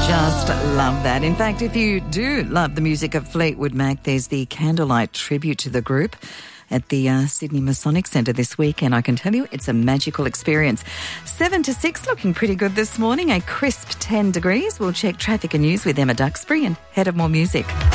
Just love that. In fact, if you do love the music of Fleetwood Mac, there's the candlelight tribute to the group at the Sydney Masonic Centre this weekend. I can tell you it's a magical experience. 7 to 6, looking pretty good this morning. A crisp 10 degrees. We'll check traffic and news with Emma Duxbury and head of more music.